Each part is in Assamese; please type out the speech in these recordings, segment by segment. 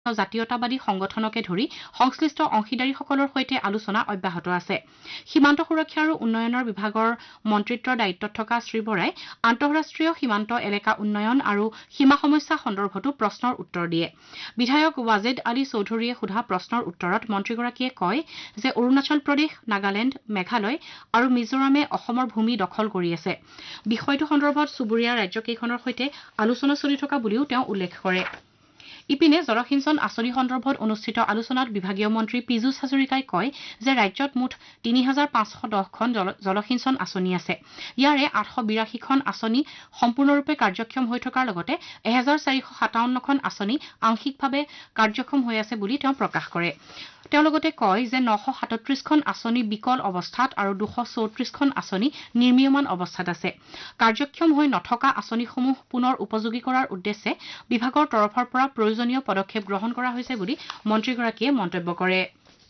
জাতীয়তাবাদী সংগঠনকে ধৰি সংশ্লিষ্ট অংশীদাৰীসকলৰ সৈতে আলোচনা অব্যাহত আছে সীমান্ত সুৰক্ষা আৰু উন্নয়নৰ বিভাগৰ মন্ত্ৰিত্বৰ দায়িত্বত থকা শ্ৰী বৰাই আন্তঃৰাষ্ট্ৰীয় সীমান্ত এলেকা উন্নয়ন আৰু সীমা সমস্যা সন্দৰ্ভতো প্ৰশ্নৰ উত্তৰ দিয়ে বিধায়ক ৱাজেদ আলী চৌধুৰীয়ে সোধা প্ৰশ্নৰ উত্তৰত মন্ত্ৰীগৰাকীয়ে কয় যে অৰুণাচল প্ৰদেশ নাগালেণ্ড মেঘালয় আৰু মিজোৰামে অসমৰ ভূমি দখল কৰি আছে বিষয়টো সন্দৰ্ভত চুবুৰীয়া ৰাজ্যকেইখনৰ সৈতে আলোচনা চলি থকা বুলিও তেওঁ উল্লেখ কৰে ইপিনে জলসিঞ্চন আঁচনি সন্দৰ্ভত অনুষ্ঠিত আলোচনাত বিভাগীয় মন্ত্ৰী পীযুষ হাজৰিকাই কয় যে ৰাজ্যত মুঠ ৩৫১০খন জলসিঞ্চন আঁচনি আছে ইয়াৰে ৮৮২খন আঁচনি সম্পূৰ্ণৰূপে কাৰ্যক্ষম হৈ থকাৰ লগতে ১৪৫৭খন আঁচনি আংশিকভাৱে কাৰ্যক্ষম হৈ আছে বুলি তেওঁ প্ৰকাশ কৰে তেওঁ লগতে কয় যে ৯৩৭খন আঁচনি বিকল অৱস্থাত আৰু ২৩৪খন আঁচনি নিৰ্মীয়মান অৱস্থাত আছে কাৰ্যক্ষম হৈ নথকা আঁচনিসমূহ পুনৰ উপযোগী কৰাৰ উদ্দেশ্যে বিভাগৰ তৰফৰ পৰা প্ৰয়োজনীয় পদক্ষেপ গ্ৰহণ কৰা হৈছে বুলি মন্ত্ৰীগৰাকীয়ে মন্তব্য কৰে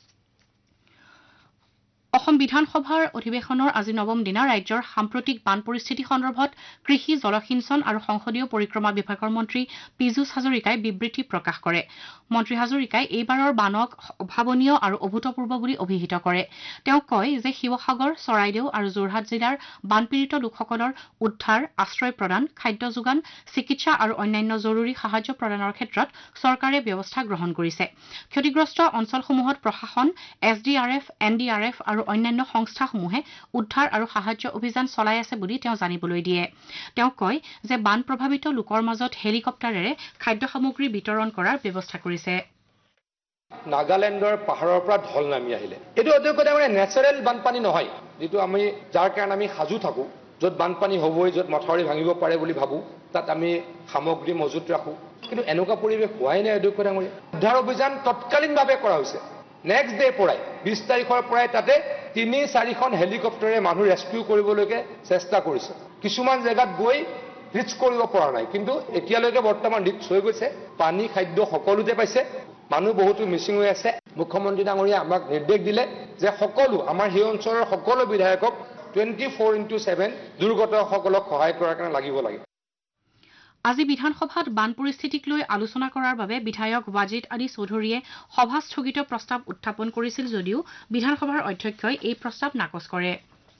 অসম বিধানসভাৰ অধিৱেশনৰ আজি নৱম দিনা ৰাজ্যৰ সাম্প্ৰতিক বান পৰিস্থিতি সন্দৰ্ভত কৃষি জলসিঞ্চন আৰু সংসদীয় পৰিক্ৰমা বিভাগৰ মন্ত্ৰী পীযুষ হাজৰিকাই বিবৃতি প্ৰকাশ কৰে মন্ত্ৰী হাজৰিকাই এইবাৰৰ বানক অভাৱনীয় আৰু অভূতপূৰ্ব বুলি অভিহিত কৰে তেওঁ কয় যে শিৱসাগৰ চৰাইদেউ আৰু যোৰহাট জিলাৰ বানপীড়িত লোকসকলৰ উদ্ধাৰ আশ্ৰয় প্ৰদান খাদ্য যোগান চিকিৎসা আৰু অন্যান্য জৰুৰী সাহায্য প্ৰদানৰ ক্ষেত্ৰত চৰকাৰে ব্যৱস্থা গ্ৰহণ কৰিছে ক্ষতিগ্ৰস্ত অঞ্চলসমূহত প্ৰশাসন এছডিআৰএফ এনডিআৰএফ আৰু অন্যান্য সংস্থাসমূহে উদ্ধাৰ আৰু সাহায্য অভিযান চলাই আছে বুলি তেওঁ জানিবলৈ দিয়ে তেওঁ কয় যে বান প্ৰভাৱিত লোকৰ মাজত হেলিকপ্টাৰেৰে খাদ্য সামগ্ৰী বিতৰণ কৰাৰ ব্যৱস্থা কৰিছে নাগালেণ্ডৰ পাহাৰৰ পৰা ঢল নামি আহিলে এইটো অধ্যক্ষতা মানে নেচাৰেল বানপানী নহয় যেটো আমি যাৰ কাৰণে আমি সাজু থাকো য'ত বানপানী হ'বই য'ত মথাউৰি ভাঙিব পাৰে বুলি ভাবো তাত আমি সামগ্ৰী মজুত ৰাখো কিন্তু এনেকুৱা পৰিৱেশ হোৱাই নাই অধ্যক্ষতা কৰি উদ্ধাৰ অভিযান তৎকালীনভাৱে কৰা হৈছে নেক্সট ডে পৰাই 20 তাৰিখৰ পৰাই তাতে 3-4খন হেলিকপ্টাৰে মানুহ ৰেস্কিউ কৰিবলৈকে চেষ্টা কৰিছে কিছুমান জায়গাত গৈ ৰিচ কৰিব পৰা নাই কিন্তু এতিয়ালৈকে বৰ্তমান ৰিচ হৈ গৈছে পানী খাদ্য সকলোতে পাইছে মানুহ বহুতো মিছিং হৈ আছে মুখ্যমন্ত্ৰী ডাঙৰীয়া আমাক নিৰ্দেশ দিলে যে সকলো আমাৰ সেই অঞ্চলৰ সকলো বিধায়কক 24/7 দুৰ্গতসকলক সহায় কৰাৰ কাৰণে লাগিব লাগে আজি বিধানসভাত বান পৰিস্থিতিক লৈ আলোচনা কৰাৰ বাবে বিধায়ক ৱাজেদ আলী চৌধুৰীয়ে সভা স্থগিত প্ৰস্তাৱ উত্থাপন কৰিছিল যদিও বিধানসভাৰ অধ্যক্ষই এই প্ৰস্তাৱ নাকচ কৰে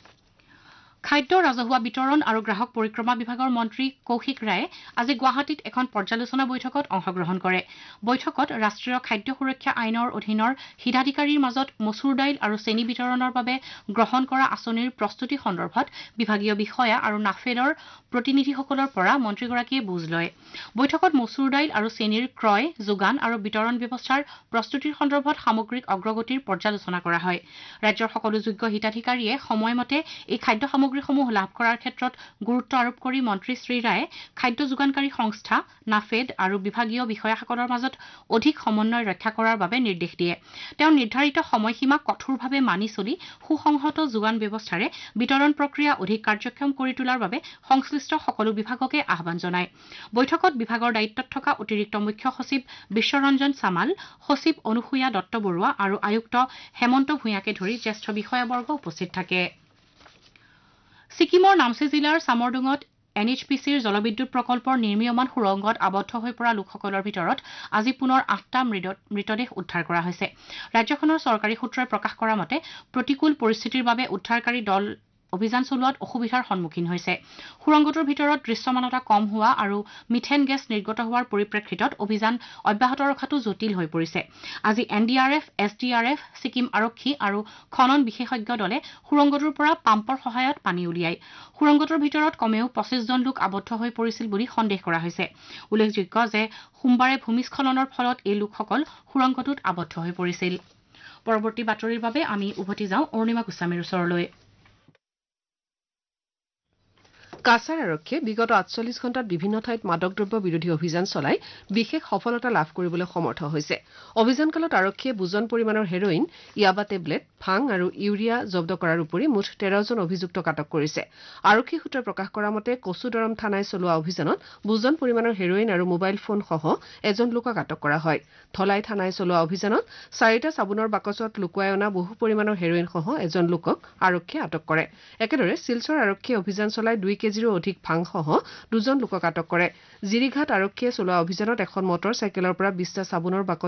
খাদ্য ৰাজহুৱা বিতৰণ আৰু গ্ৰাহক পৰিক্ৰমা বিভাগৰ মন্ত্ৰী কৌশিক ৰায়ে আজি গুৱাহাটীত এখন পৰ্যালোচনা বৈঠকত অংশগ্ৰহণ কৰে বৈঠকত ৰাষ্ট্ৰীয় খাদ্য সুৰক্ষা আইনৰ অধীনৰ হিতাধিকাৰীৰ মাজত মচুৰ দাইল আৰু চেনি বিতৰণৰ বাবে গ্ৰহণ কৰা আঁচনিৰ প্ৰস্তুতি সন্দৰ্ভত বিভাগীয় বিষয়া আৰু নাফেডৰ প্ৰতিনিধিসকলৰ পৰা মন্ত্ৰীগৰাকীয়ে বুজ লয় বৈঠকত মচুৰ দাইল আৰু চেনিৰ ক্ৰয় যোগান আৰু বিতৰণ ব্যৱস্থাৰ প্ৰস্তুতিৰ সন্দৰ্ভত সামগ্ৰিক অগ্ৰগতিৰ পৰ্যালোচনা কৰা হয় ৰাজ্যৰ সকলো যোগ্য হিতাধিকাৰীয়ে সময়মতে এই খাদ্য সামগ্ৰীসমূহ লাভ কৰাৰ ক্ষেত্ৰত গুৰুত্ব আৰোপ কৰি মন্ত্ৰী শ্ৰী ৰায়ে খাদ্য যোগানকাৰী সংস্থা নাফেড আৰু বিভাগীয় বিষয়াসকলৰ মাজত অধিক সমন্বয় ৰক্ষা কৰাৰ বাবে নিৰ্দেশ দিয়ে তেওঁ নিৰ্ধাৰিত সময়সীমা কঠোৰভাৱে মানি চলি সুসংহত যোগান ব্যৱস্থাৰে বিতৰণ প্ৰক্ৰিয়া অধিক কাৰ্যক্ষম কৰি তোলাৰ বাবে সংশ্লিষ্ট সকলো বিভাগকে আহ্বান জনায় বৈঠকত বিভাগৰ দায়িত্বত থকা অতিৰিক্ত মুখ্য সচিব বিশ্বৰঞ্জন চামাল সচিব অনুসূয়া দত্ত বৰুৱা আৰু আয়ুক্ত হেমন্ত ভূঞাকে ধৰি জ্যেষ্ঠ বিষয়াবৰ্গ উপস্থিত থাকে ছিকিমৰ নামচি জিলাৰ চামৰডুঙত NHPCৰ জলবিদ্যুৎ প্ৰকল্পৰ নিৰ্মীয়মান সুৰংগত আবদ্ধ হৈ পৰা লোকসকলৰ ভিতৰত আজি পুনৰ 8টা মৃতদেহ উদ্ধাৰ কৰা হৈছে ৰাজ্যখনৰ চৰকাৰী সূত্ৰই প্ৰকাশ কৰা মতে প্ৰতিকূল পৰিস্থিতিৰ বাবে উদ্ধাৰকাৰী দল অভিযান চলোৱাত অসুবিধাৰ সন্মুখীন হৈছে সুৰংগটোৰ ভিতৰত দৃশ্যমানতা কম হোৱা আৰু মিথেন গেছ নিৰ্গত হোৱাৰ পৰিপ্ৰেক্ষিতত অভিযান অব্যাহত ৰখাটো জটিল হৈ পৰিছে আজি NDRF SDRF ছিকিম আৰক্ষী আৰু খনন বিশেষজ্ঞ দলে সুৰংগটোৰ পৰা পাম্পৰ সহায়ত পানী উলিয়ায় সুৰংগটোৰ ভিতৰত কমেও 25 জন লোক আবদ্ধ হৈ পৰিছিল বুলি সন্দেহ কৰা হৈছে উল্লেখযোগ্য যে সোমবাৰে ভূমিস্খলনৰ ফলত এই লোকসকল সুৰংগটোত আবদ্ধ হৈ পৰিছিল পৰৱৰ্তী বাতৰিৰ বাবে আমি উভতি যাওঁ অৰুণিমা গোস্বামীৰ ওচৰলৈ কাছাৰ আৰক্ষীয়ে বিগত ৪৮ ঘণ্টাত বিভিন্ন ঠাইত মাদক দ্ৰব্য বিৰোধী অভিযান চলাই বিশেষ সফলতা লাভ কৰিবলৈ সমৰ্থ হৈছে অভিযানকালত আৰক্ষীয়ে বুজন পৰিমাণৰ হেৰইন ইয়াবা টেবলেট ভাং আৰু ইউৰিয়া জব্দ কৰাৰ উপৰি মুঠ ১৩ জন অভিযুক্তক আটক কৰিছে আৰক্ষী সূত্ৰই প্ৰকাশ কৰা মতে কচুদৰম থানাই চলোৱা অভিযানত বুজন পৰিমাণৰ হেৰইন আৰু মোবাইল ফোন সহ এজন লোকক আটক কৰা হয় ধলাই থানাই চলোৱা অভিযানত 4টা চাবোনৰ বাকচত লুকুৱাই অনা বহু পৰিমাণৰ হেৰইন সহ এজন লোকক আৰক্ষীয়ে আটক কৰে একেদৰে শিলচৰ আৰক্ষীয়ে অভিযান চলাই 2 কেজিৰো অধিক ভাং সহ দুজন লোকক আটক কৰে জিৰিঘাট আৰক্ষীয়ে চলোৱা অভিযানত এখন মটৰ চাইকেলৰ পৰা 20টা চাবোনৰ বাকচ